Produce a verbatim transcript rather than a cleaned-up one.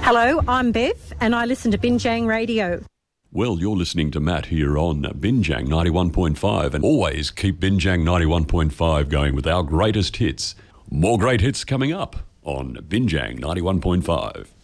Hello, I'm Bev and I listen to Binjang Radio. Well, you're listening to Matt here on Binjang ninety-one point five, and always keep Binjang ninety-one point five going with our greatest hits. More great hits coming up on Binjang ninety-one point five.